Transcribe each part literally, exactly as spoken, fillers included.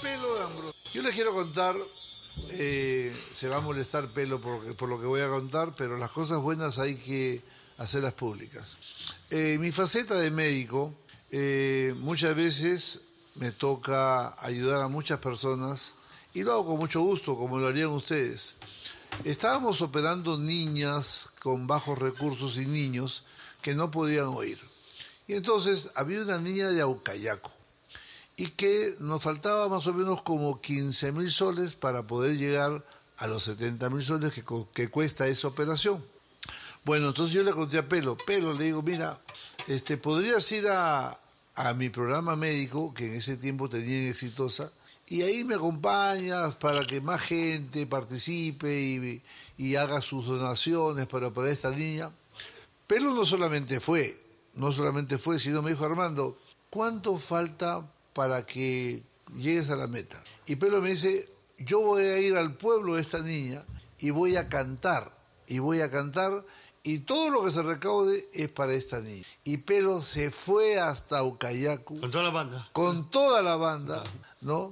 Pelo de Ambrosio. Yo les quiero contar, eh, se va a molestar Pelo por, por lo que voy a contar, pero las cosas buenas hay que hacerlas públicas. Eh, mi faceta de médico, eh, muchas veces me toca ayudar a muchas personas y lo hago con mucho gusto, como lo harían ustedes. Estábamos operando niñas con bajos recursos y niños que no podían oír. Y entonces había una niña de Aucayaco y que nos faltaba más o menos como quince mil soles para poder llegar a los setenta mil soles que, que cuesta esa operación. Bueno, entonces yo le conté a Pelo, Pelo, le digo, mira, este, podrías ir a, a mi programa médico, que en ese tiempo tenía en Exitosa, y ahí me acompañas para que más gente participe y, y haga sus donaciones para, para esta niña. Pelo no solamente fue, no solamente fue, sino me dijo, Armando, ¿cuánto falta para que llegues a la meta? Y Pelo me dice, yo voy a ir al pueblo de esta niña y voy a cantar, y voy a cantar, y todo lo que se recaude es para esta niña. Y Pelo se fue hasta Aucayaco. Con toda la banda. Con toda la banda, ¿no?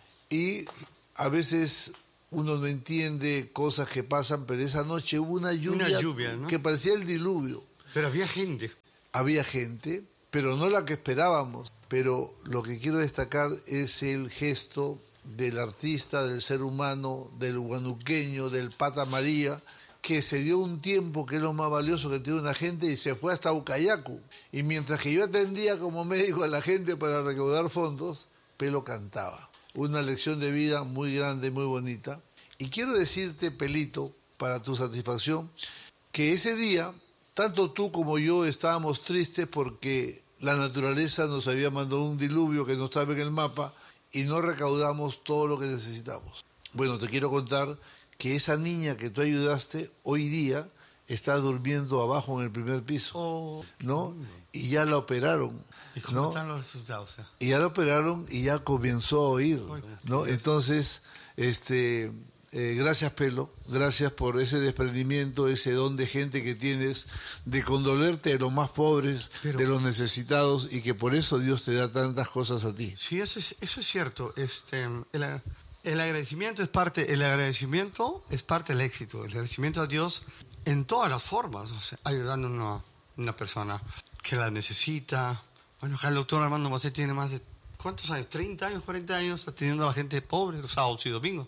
Y a veces uno no entiende cosas que pasan, pero esa noche hubo una lluvia, una lluvia, ¿no? Que parecía el diluvio. Pero había gente. Había gente, pero no la que esperábamos. Pero lo que quiero destacar es el gesto del artista, del ser humano, del huanuqueño, del Pata María, que se dio un tiempo que es lo más valioso que tiene una gente y se fue hasta Aucayaco. Y mientras que yo atendía como médico a la gente para recaudar fondos, Pelo cantaba. Una lección de vida muy grande, muy bonita. Y quiero decirte, Pelito, para tu satisfacción, que ese día, tanto tú como yo estábamos tristes porque la naturaleza nos había mandado un diluvio que no estaba en el mapa y no recaudamos todo lo que necesitamos. Bueno, te quiero contar que esa niña que tú ayudaste hoy día está durmiendo abajo en el primer piso, oh, ¿no? Y ya la operaron. ¿Y cómo ¿no? están los resultados? Y ya la operaron y ya comenzó a oír, ¿no? Entonces, este, eh, gracias Pelo, gracias por ese desprendimiento, ese don de gente que tienes, de condolerte de los más pobres, Pero, de los necesitados, y que por eso Dios te da tantas cosas a ti. Sí, eso es, eso es cierto. Este, el, el agradecimiento es parte, el agradecimiento es parte del éxito. El agradecimiento a Dios en todas las formas, o sea, ayudando a una, una persona que la necesita. Bueno, acá el doctor Armando Macé tiene más de, ¿cuántos años? treinta años, cuarenta años atendiendo a la gente pobre los sábados y domingos.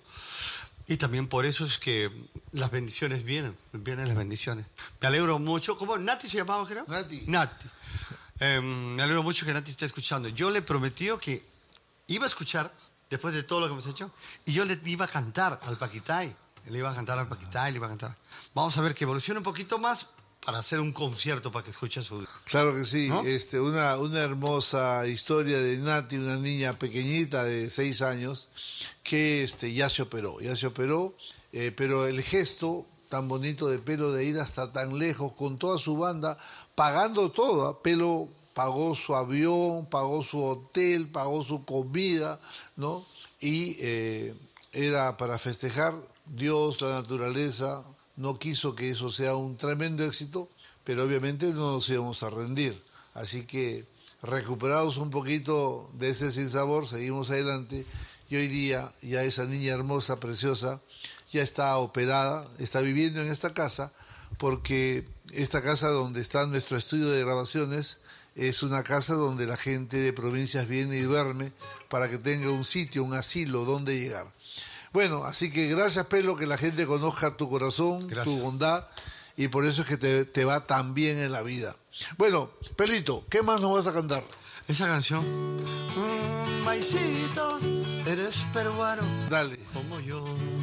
Y también por eso es que las bendiciones vienen, vienen las bendiciones. Me alegro mucho. ¿Cómo? ¿Nati se llamaba, creo? Nati. Nati. Eh, me alegro mucho que Nati esté escuchando. Yo le prometí que iba a escuchar, después de todo lo que hemos hecho, y yo le iba a cantar al Paquitay. Le iba a cantar al Paquitay, le iba a cantar. Vamos a ver que evolucione un poquito más para hacer un concierto para que escuche su... Claro que sí, ¿no? este, una, una hermosa historia de Nati, una niña pequeñita de seis años que este, ya se operó, ya se operó, eh, pero el gesto tan bonito de Pelo de ir hasta tan lejos con toda su banda, pagando todo, ¿eh? Pelo pagó su avión, pagó su hotel, pagó su comida, ¿no? Y eh, era para festejar. Dios, la naturaleza, no quiso que eso sea un tremendo éxito, pero obviamente no nos íbamos a rendir. Así que, recuperados un poquito de ese sinsabor, seguimos adelante. Y hoy día ya esa niña hermosa, preciosa, ya está operada, está viviendo en esta casa, porque esta casa donde está nuestro estudio de grabaciones es una casa donde la gente de provincias viene y duerme para que tenga un sitio, un asilo donde llegar. Bueno, así que gracias, Pelo, que la gente conozca tu corazón, gracias. Tu bondad, y por eso es que te, te va tan bien en la vida. Bueno, Pelito, ¿qué más nos vas a cantar? Esa canción. Mm, maicito, eres peruano. Dale. Como yo.